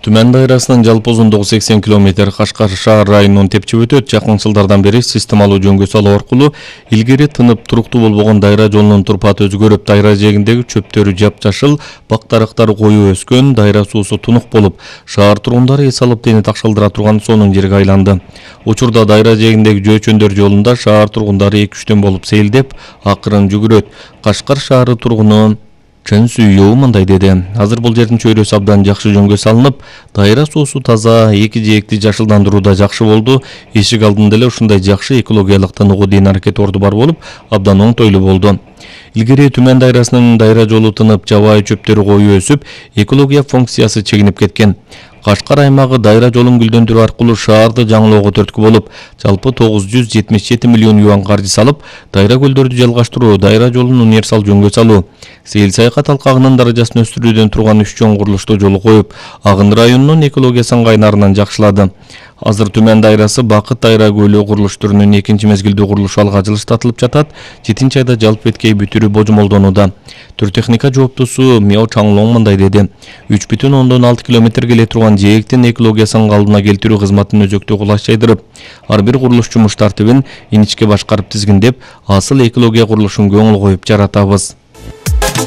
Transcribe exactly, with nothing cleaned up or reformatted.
Түмән дайрасынын жалпы узундугу сексен километр Кашкар шаар районунан тепчип өтөт. Жакын жылдардан бери системалуу жөнгө салуу аркылуу илгери тынып туруктуу болбогон дайра жолунун турпаты өзгөрүп, дайра жээгиндеги чөптөрү жапжашыл, бак дарактары коюу өскөн, дайра суусу тунук болуп, шаар тургундары эс алып дени такшалдыра турган сонун жерге айланды. Учурда дайра жээгиндеги жөөчөндөр жолунда шаар тургундары эки үчтөн болуп сейилдеп, акырын жүгүрөт. Кашкар шаары тургуну Чын Сүйөө мындай деди. Азыр бул жердин чөйрөсү абдан жакшы жөнгө салынып, дайра суусу таза, эки жээкти жашылдандыруу да жакшы болду. Эшик алдында эле ушундай жакшы экологиялык тыныгуу ден аракет орду бар болуп, абдан оңтойлуу болду. Илгери Түмән дайрасынын дайра жолу тынып, жабайы чөптөрү коюу өсүп, экология функциясы чегинип кеткен. Кашкар аймагы дайра жолун гүлдөндүрүү аркылуу шаарды жаңылоого түрткү болуп, жалпы тогуз жүз жетимиш жети миллион юан каржы салып, дайра көлдөрдү жалгаштыруу, дайра жолун универсал жөнгө салуу, сейил саякат алкагынын даражасын өстүрүүдөн турган үч чоң курулушту жолу коюп, Агын районунун экологиясын кайнарынан жакшылады. Азыр Түмән дайрасы Бакыт дайра көлү курулуш түрүнүн экинчи мезгилдүү курулушу алга жылыштатылып жатат. жетинчи айда жалпы беткей бүтүрүү божомолдонууда. Түр техника жооптусу Мио Чаңлоң мындай деди. үч бүтүн ондон алты километр келе турган жээктин экологиясын калыбына келтирүү кызматын өзөктүү кулаш жайдырып, ар бир курулуш жумуш тартибин иничке башкарып тизгиндеп, асыл экология курулушун көңүл коюп жаратабыз.